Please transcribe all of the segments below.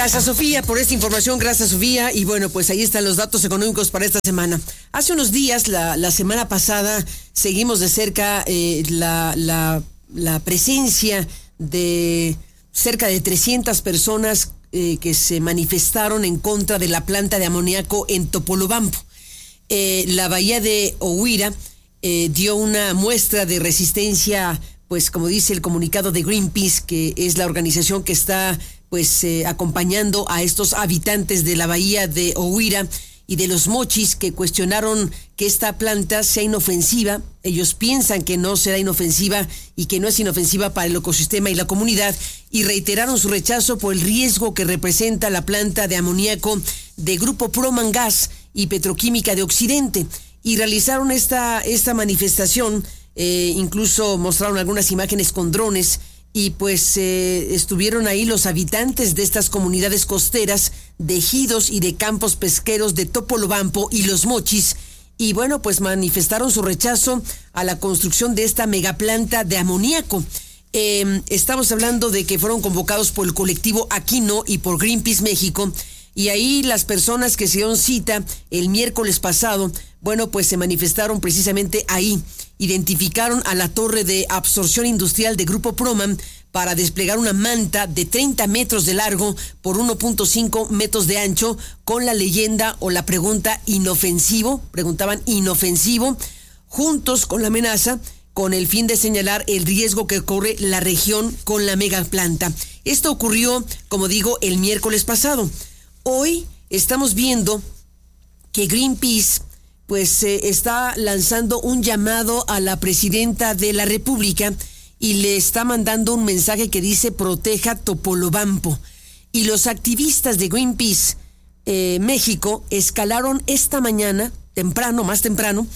Gracias, Sofía, por esta información. Gracias, Sofía. Y bueno, pues ahí están los datos económicos para esta semana. Hace unos días, la semana pasada, seguimos de cerca la presencia de cerca de 300 personas que se manifestaron en contra de la planta de amoníaco en Topolobampo. La bahía de Ohuira dio una muestra de resistencia, pues como dice el comunicado de Greenpeace, que es la organización que está acompañando a estos habitantes de la bahía de Ohuira y de los Mochis, que cuestionaron que esta planta sea inofensiva. Ellos piensan que no será inofensiva y que no es inofensiva para el ecosistema y la comunidad, y reiteraron su rechazo por el riesgo que representa la planta de amoníaco de Grupo Proman Gas y Petroquímica de Occidente, y realizaron esta manifestación. Incluso mostraron algunas imágenes con drones, y estuvieron ahí los habitantes de estas comunidades costeras de ejidos y de campos pesqueros de Topolobampo y los Mochis, y bueno, pues manifestaron su rechazo a la construcción de esta megaplanta de amoníaco. Estamos hablando de que fueron convocados por el colectivo Aquino y por Greenpeace México, y ahí las personas que se dieron cita el miércoles pasado, bueno, pues se manifestaron precisamente ahí. Identificaron a la torre de absorción industrial de Grupo Proman para desplegar una manta de 30 metros de largo por 1.5 metros de ancho, con la leyenda o la pregunta inofensivo, preguntaban inofensivo, juntos con la amenaza, con el fin de señalar el riesgo que corre la región con la megaplanta. Esto ocurrió, como digo, el miércoles pasado. Hoy estamos viendo que Greenpeace está lanzando un llamado a la presidenta de la República y le está mandando un mensaje que dice: proteja Topolobampo. Y los activistas de Greenpeace México escalaron esta mañana, más temprano,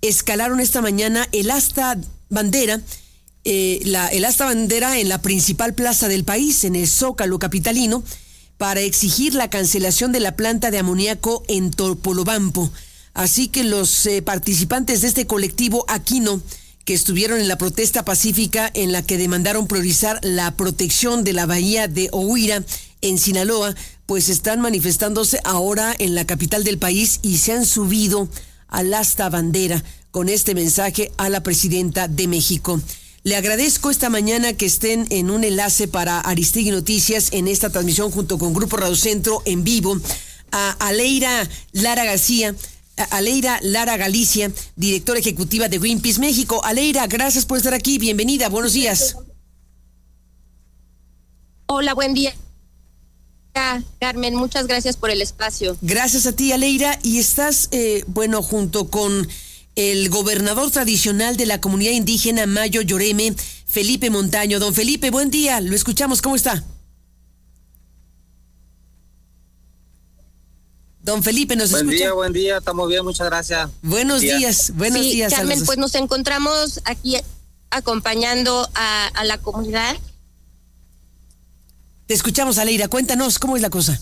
el asta bandera, el asta bandera en la principal plaza del país, en el Zócalo capitalino, para exigir la cancelación de la planta de amoníaco en Topolobampo. Así que los participantes de este colectivo Aquino, que estuvieron en la protesta pacífica en la que demandaron priorizar la protección de la bahía de Ohuira en Sinaloa, pues están manifestándose ahora en la capital del país y se han subido al asta bandera con este mensaje a la presidenta de México. Le agradezco esta mañana que estén en un enlace para Aristegui Noticias en esta transmisión junto con Grupo Radio Centro en vivo, a Aleira Lara Galicia, directora ejecutiva de Greenpeace México. Aleira, gracias por estar aquí. Bienvenida. Buenos días. Hola, buen día, Carmen. Muchas gracias por el espacio. Gracias a ti, Aleira. Y estás, junto con el gobernador tradicional de la comunidad indígena Mayo Yoreme, Felipe Montaño. Don Felipe, buen día. Lo escuchamos. ¿Cómo está? Don Felipe, ¿nos escucha? Buen día, estamos bien, muchas gracias. Buenos días. Carmen, pues nos encontramos aquí acompañando a la comunidad. Te escuchamos, Aleira, cuéntanos, ¿cómo es la cosa?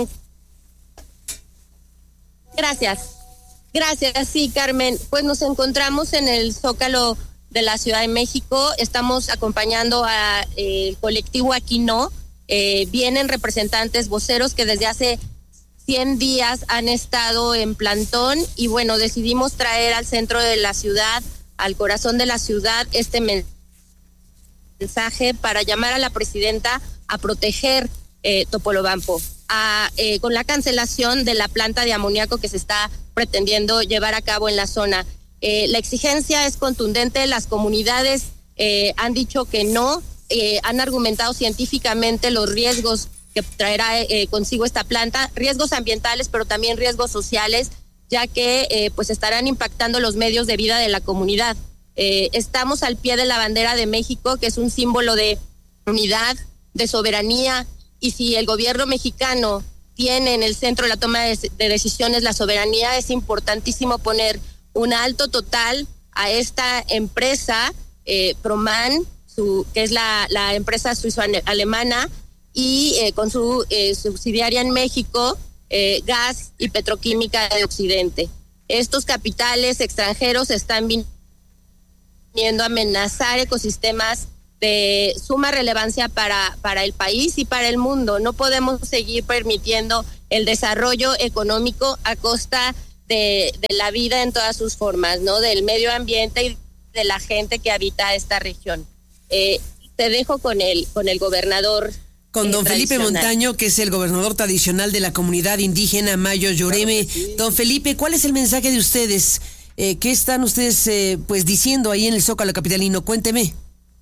Gracias, sí, Carmen, pues nos encontramos en el Zócalo de la Ciudad de México, estamos acompañando a el colectivo Aquino, vienen representantes voceros que desde hace 100 días han estado en plantón, y bueno, decidimos traer al centro de la ciudad, al corazón de la ciudad, este mensaje para llamar a la presidenta a proteger Topolobampo, con la cancelación de la planta de amoníaco que se está pretendiendo llevar a cabo en la zona. La exigencia es contundente, las comunidades han dicho que no, han argumentado científicamente los riesgos que traerá consigo esta planta, riesgos ambientales, pero también riesgos sociales, ya que estarán impactando los medios de vida de la comunidad. Estamos al pie de la bandera de México, que es un símbolo de unidad, de soberanía, y si el gobierno mexicano tiene en el centro de la toma de decisiones la soberanía, es importantísimo poner un alto total a esta empresa, Proman, que es la empresa suizo-alemana, y con su subsidiaria en México, Gas y Petroquímica de Occidente. Estos capitales extranjeros están viniendo a amenazar ecosistemas de suma relevancia para el país y para el mundo. No podemos seguir permitiendo el desarrollo económico a costa de la vida en todas sus formas, ¿no? Del medio ambiente y de la gente que habita esta región. Te dejo con el gobernador. Con don Felipe Montaño, que es el gobernador tradicional de la comunidad indígena Mayo Yoreme. Claro sí. Don Felipe, ¿cuál es el mensaje de ustedes? ¿Qué están ustedes pues diciendo ahí en el Zócalo capitalino? Cuénteme.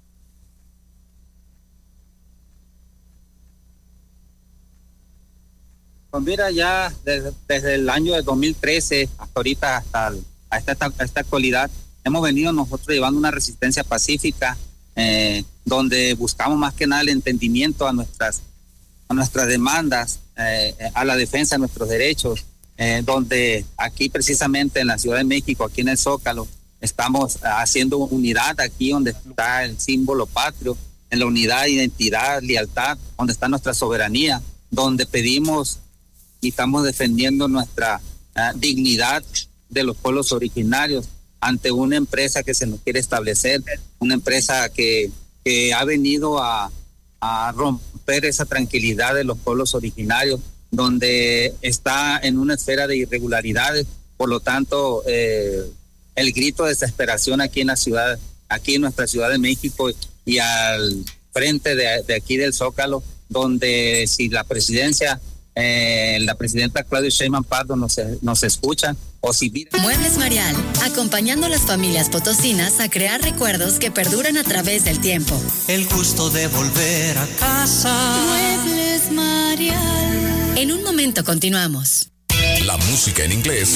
Pues mira, ya desde el año de 2013 hasta ahorita, hasta esta actualidad, hemos venido nosotros llevando una resistencia pacífica, donde buscamos más que nada el entendimiento a nuestras demandas, a la defensa de nuestros derechos, donde aquí precisamente en la Ciudad de México, aquí en el Zócalo, estamos haciendo unidad aquí donde está el símbolo patrio, en la unidad, identidad, lealtad, donde está nuestra soberanía, donde pedimos y estamos defendiendo nuestra dignidad de los pueblos originarios ante una empresa que se nos quiere establecer, una empresa que ha venido a romper esa tranquilidad de los pueblos originarios, donde está en una esfera de irregularidades. Por lo tanto, el grito de desesperación aquí en nuestra Ciudad de México y al frente de aquí del Zócalo, donde si la presidenta Claudia Sheinbaum Pardo nos escucha, o si Muebles Marial, acompañando a las familias potosinas a crear recuerdos que perduran a través del tiempo. El gusto de volver a casa. Muebles Marial. En un momento continuamos. La música en inglés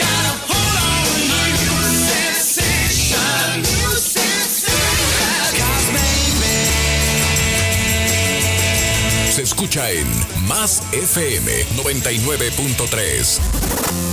se escucha en Más FM 99.3.